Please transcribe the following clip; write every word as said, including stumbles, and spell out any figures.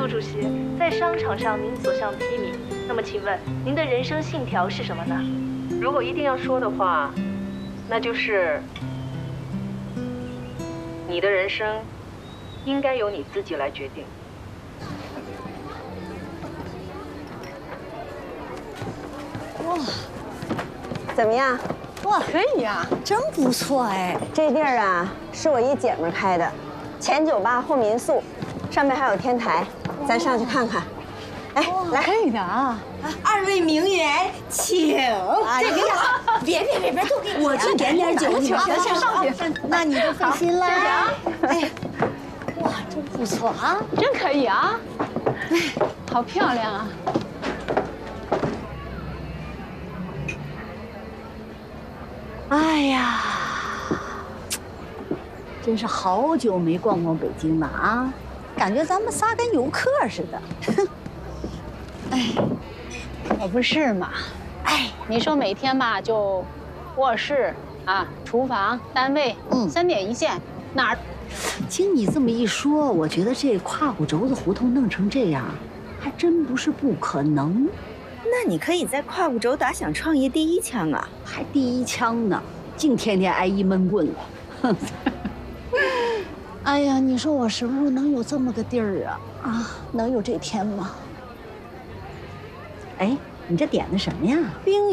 苏主席，在商场上您所向披靡，那么请问您的人生信条是什么呢？如果一定要说的话，那就是你的人生应该由你自己来决定。 哇，怎么样？ 哇，可以呀，真不错哎。 这地儿啊，是我一姐们开的，前酒吧后民宿，上面还有天台，咱上去看看。哎，来， 可以的啊。 二位名媛，请。 这个呀， 别别别别，都给我去点点酒， 行行行上去。 那你就费心啦。 哎呀，哇，真不错啊，真可以啊。哎，好漂亮啊。哎呀，真是好久没逛逛北京了啊，感觉咱们仨跟游客似的。哎，可不是嘛。哎，你说每天吧，就卧室啊、厨房、单位，嗯，三点一线，哪儿？ 经你这么一说，我觉得这胯骨轴子胡同弄成这样，还真不是不可能。 那你可以在胯骨轴打响创业第一枪啊！ 还第一枪呢，净天天挨一闷棍了。哼！ 哎呀，你说我什么时候能有这么个地儿啊？啊，能有这天吗？ 哎，你这点的什么呀？ 冰